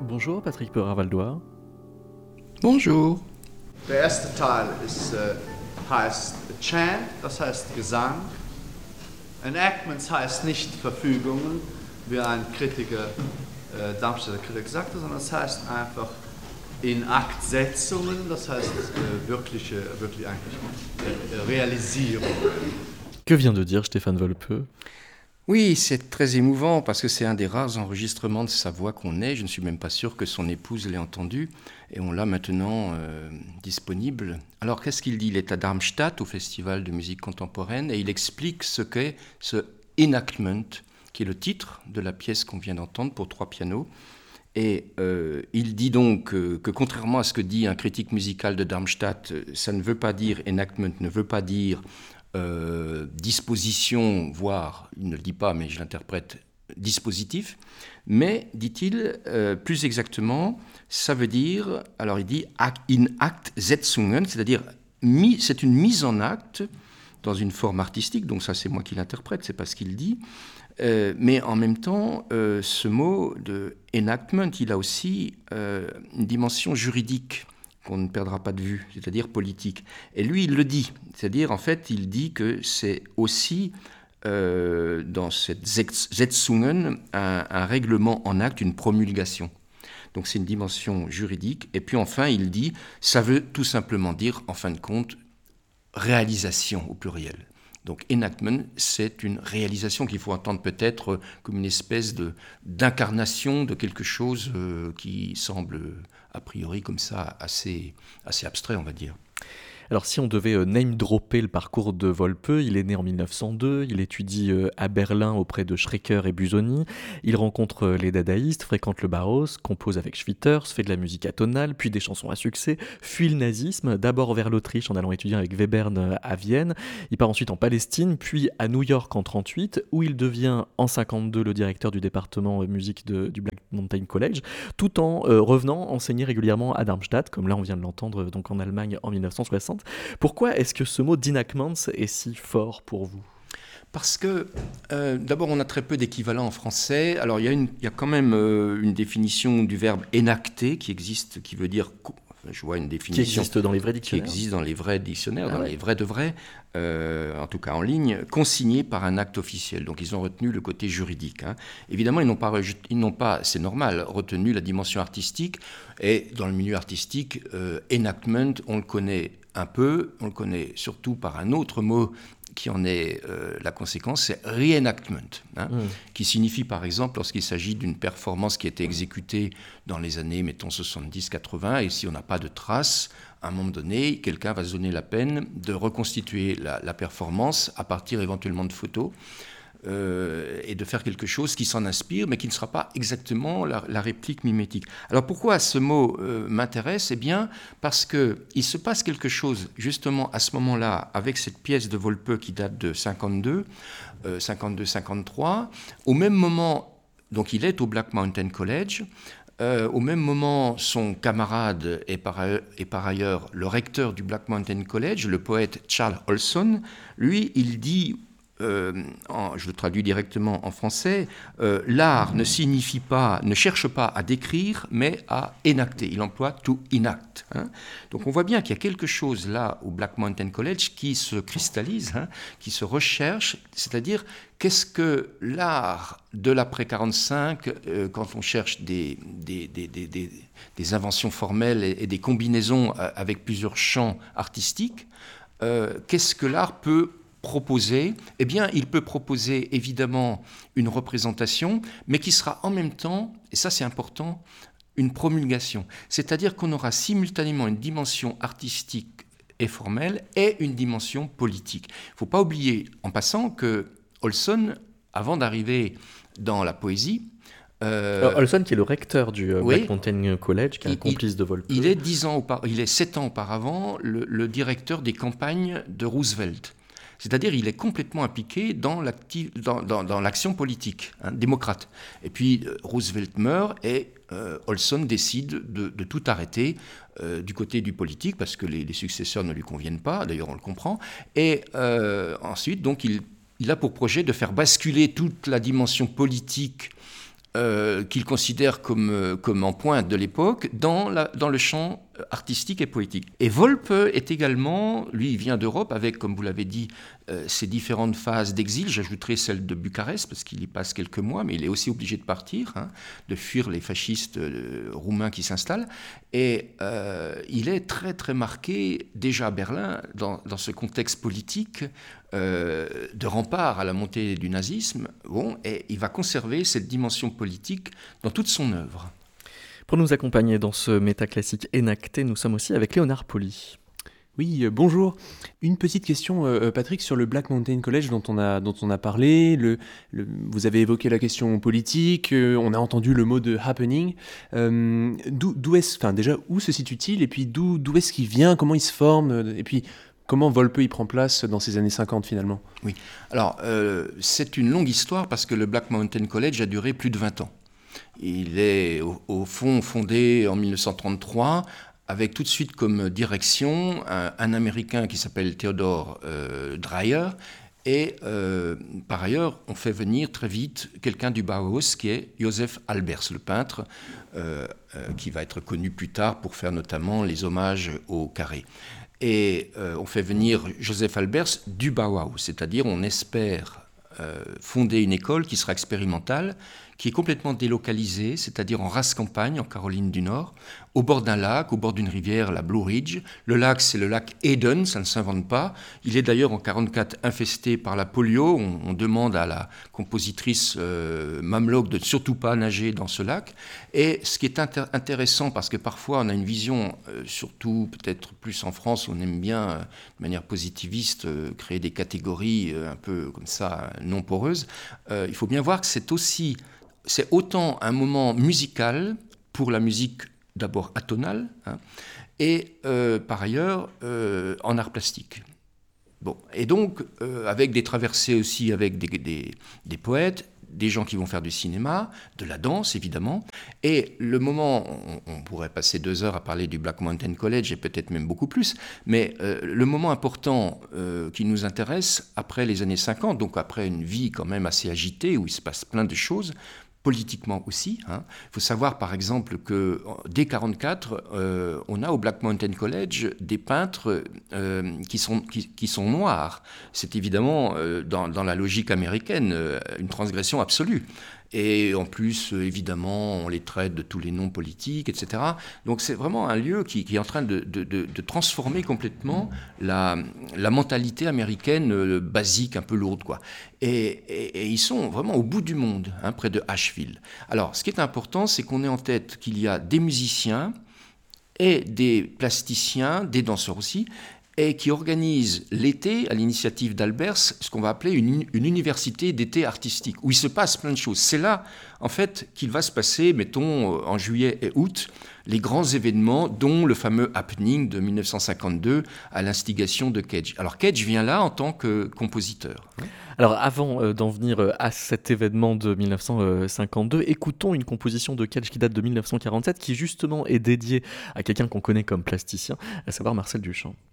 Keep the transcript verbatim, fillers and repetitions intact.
Bonjour Patrick Peurat-Valdois. Bonjour. Der erste Teil ist, äh, heißt Chant, das heißt Gesang. Enactments heißt nicht Verfügungen, wie ein Kritiker, äh, Darmstädter Kritiker sagte, sondern es heißt einfach Inaktsetzungen, das heißt äh, wirkliche, wirklich eigentlich äh, Realisierungen. Que vient de dire Stéphane Volpeux? Oui, c'est très émouvant parce que c'est un des rares enregistrements de sa voix qu'on ait. Je ne suis même pas sûr que son épouse l'ait entendu et on l'a maintenant euh, disponible. Alors qu'est-ce qu'il dit? Il est à Darmstadt au Festival de musique contemporaine et il explique ce qu'est ce enactment, qui est le titre de la pièce qu'on vient d'entendre pour trois pianos. Et euh, il dit donc euh, que contrairement à ce que dit un critique musical de Darmstadt, ça ne veut pas dire, enactment ne veut pas dire Euh, disposition, voire, il ne le dit pas, mais je l'interprète, dispositif, mais, dit-il, euh, plus exactement, ça veut dire, alors il dit in Aktsetzungen, c'est-à-dire mi, c'est une mise en acte dans une forme artistique, donc ça c'est moi qui l'interprète, c'est pas ce qu'il dit, euh, mais en même temps, euh, ce mot de enactment, il a aussi euh, une dimension juridique qu'on ne perdra pas de vue, c'est-à-dire politique. Et lui, il le dit, c'est-à-dire, en fait, il dit que c'est aussi, euh, dans cette Setzungen, un, un règlement en acte, une promulgation. Donc c'est une dimension juridique. Et puis enfin, il dit, ça veut tout simplement dire, en fin de compte, réalisation au pluriel. Donc enactment, c'est une réalisation qu'il faut entendre peut-être comme une espèce de, d'incarnation de quelque chose euh, qui semble a priori comme ça assez, assez abstrait, on va dire. Alors si on devait euh, name-dropper le parcours de Volpeux, il est né en mille neuf cent deux, il étudie euh, à Berlin auprès de Schrecker et Busoni, il rencontre euh, les dadaïstes, fréquente le Bauhaus, compose avec Schwitters, fait de la musique atonale, puis des chansons à succès, fuit le nazisme, d'abord vers l'Autriche en allant étudier avec Webern euh, à Vienne, il part ensuite en Palestine, puis à New York en trente-huit, où il devient en cinquante-deux le directeur du département euh, musique de, du Black Mountain College, tout en euh, revenant enseigner régulièrement à Darmstadt, comme là on vient de l'entendre donc en Allemagne en mille neuf cent soixante. Pourquoi est-ce que ce mot d'enactment est si fort pour vous? Parce que, euh, d'abord, on a très peu d'équivalents en français. Alors, il y a, une, il y a quand même euh, une définition du verbe enacter qui existe, qui veut dire... Je vois une définition... Qui existe dans les vrais dictionnaires. Qui existe dans les vrais dictionnaires, ah dans ouais. les vrais de vrais, euh, en tout cas en ligne, consigné par un acte officiel. Donc, ils ont retenu le côté juridique. Hein. Évidemment, ils n'ont pas, ils n'ont pas, c'est normal, retenu la dimension artistique. Et dans le milieu artistique, euh, enactment, on le connaît un peu, on le connaît surtout par un autre mot qui en est euh, la conséquence, c'est reenactment, hein, mmh. qui signifie par exemple lorsqu'il s'agit d'une performance qui a été exécutée dans les années, mettons, soixante-dix quatre-vingts, et si on n'a pas de traces, à un moment donné, quelqu'un va se donner la peine de reconstituer la, la performance à partir éventuellement de photos, Euh, et de faire quelque chose qui s'en inspire, mais qui ne sera pas exactement la, la réplique mimétique. Alors pourquoi ce mot euh, m'intéresse? Eh bien, parce qu'il se passe quelque chose, justement, à ce moment-là, avec cette pièce de Volpeux qui date de cinquante-deux, euh, cinquante-deux cinquante-trois. Au même moment, donc il est au Black Mountain College, euh, au même moment, son camarade est par, est par ailleurs le recteur du Black Mountain College, le poète Charles Olson. Lui, il dit... Euh, en, je le traduis directement en français, euh, l'art ne signifie pas, ne cherche pas à décrire, mais à enacter. Il emploie to enact. Hein. Donc on voit bien qu'il y a quelque chose là au Black Mountain College qui se cristallise, hein, qui se recherche, c'est-à-dire qu'est-ce que l'art de l'après quarante-cinq, euh, quand on cherche des, des, des, des, des, des inventions formelles et, et des combinaisons avec plusieurs champs artistiques, euh, qu'est-ce que l'art peut proposer? Eh bien, il peut proposer évidemment une représentation, mais qui sera en même temps, et ça c'est important, une promulgation. C'est-à-dire qu'on aura simultanément une dimension artistique et formelle et une dimension politique. Il ne faut pas oublier, en passant, que Olson, avant d'arriver dans la poésie, Euh, Alors, Olson, qui est le recteur du euh, oui, Black Mountain College, qui est un complice de Volpeux. Il est dix ans auparavant, il est sept ans auparavant le, le directeur des campagnes de Roosevelt. C'est-à-dire il est complètement impliqué dans, dans, dans, dans l'action politique, hein, démocrate. Et puis euh, Roosevelt meurt et euh, Olson décide de, de tout arrêter euh, du côté du politique parce que les, les successeurs ne lui conviennent pas, d'ailleurs on le comprend. Et euh, ensuite, donc, il, il a pour projet de faire basculer toute la dimension politique euh, qu'il considère comme, comme en pointe de l'époque dans, la, dans le champ artistique et poétique. Et Volpe est également, lui, il vient d'Europe avec, comme vous l'avez dit, euh, ses différentes phases d'exil. J'ajouterai celle de Bucarest, parce qu'il y passe quelques mois, mais il est aussi obligé de partir, hein, de fuir les fascistes euh, roumains qui s'installent. Et euh, il est très, très marqué, déjà à Berlin, dans, dans ce contexte politique euh, de rempart à la montée du nazisme. Bon, et il va conserver cette dimension politique dans toute son œuvre. Pour nous accompagner dans ce métaclassique énacté, nous sommes aussi avec Léonard Poli. Oui, euh, bonjour. Une petite question, euh, Patrick, sur le Black Mountain College dont on a, dont on a parlé. Le, le, vous avez évoqué la question politique, euh, on a entendu le mot de happening. Euh, d'où, d'où est-ce, enfin déjà, où se situe-t-il? Et puis d'où, d'où est-ce qu'il vient? Comment il se forme? Et puis comment Volpe y prend place dans ces années cinquante finalement? Oui, alors euh, c'est une longue histoire parce que le Black Mountain College a duré plus de vingt ans. Il est au, au fond fondé en dix-neuf cent trente-trois avec tout de suite comme direction un, un Américain qui s'appelle Theodore euh, Dreyer. Et euh, par ailleurs, on fait venir très vite quelqu'un du Bauhaus qui est Joseph Albers, le peintre, euh, euh, qui va être connu plus tard pour faire notamment les hommages au carré. Et euh, on fait venir Joseph Albers du Bauhaus, c'est-à-dire on espère euh, fonder une école qui sera expérimentale, qui est complètement délocalisée, c'est-à-dire en race campagne, en Caroline du Nord, au bord d'un lac, au bord d'une rivière, la Blue Ridge. Le lac, c'est le lac Eden, ça ne s'invente pas. Il est d'ailleurs en quarante-quatre infesté par la polio. On, on demande à la compositrice euh, Mamlok de ne surtout pas nager dans ce lac. Et ce qui est inter- intéressant, parce que parfois on a une vision, euh, surtout peut-être plus en France, où on aime bien, euh, de manière positiviste, euh, créer des catégories euh, un peu comme ça, non poreuses. Euh, il faut bien voir que c'est aussi... C'est autant un moment musical pour la musique d'abord atonale hein, et euh, par ailleurs euh, en art plastique. Bon, et donc euh, avec des traversées aussi avec des, des, des poètes, des gens qui vont faire du cinéma, de la danse évidemment. Et le moment, on, on pourrait passer deux heures à parler du Black Mountain College et peut-être même beaucoup plus, mais euh, le moment important euh, qui nous intéresse après les années cinquante, donc après une vie quand même assez agitée où il se passe plein de choses, politiquement aussi. Hein. Il faut savoir par exemple que dès mille neuf cent quarante-quatre, euh, on a au Black Mountain College des peintres euh, qui, sont, qui, qui sont noirs. C'est évidemment, euh, dans, dans la logique américaine, euh, une transgression absolue. Et en plus, euh, évidemment, on les traite de tous les noms politiques, et cetera. Donc c'est vraiment un lieu qui, qui est en train de, de, de, de transformer complètement la, la mentalité américaine euh, basique, un peu lourde, quoi. Et, et, et ils sont vraiment au bout du monde, hein, près de Asheville. Alors, ce qui est important, c'est qu'on ait en tête qu'il y a des musiciens et des plasticiens, des danseurs aussi, et qui organise l'été, à l'initiative d'Albers, ce qu'on va appeler une, une université d'été artistique, où il se passe plein de choses. C'est là, en fait, qu'il va se passer, mettons, en juillet et août, les grands événements, dont le fameux happening de dix-neuf cent cinquante-deux à l'instigation de Cage. Alors Cage vient là en tant que compositeur. Alors avant euh, d'en venir euh, à cet événement de dix-neuf cent cinquante-deux, écoutons une composition de Cage qui date de dix-neuf cent quarante-sept, qui justement est dédiée à quelqu'un qu'on connaît comme plasticien, à savoir Marcel Duchamp.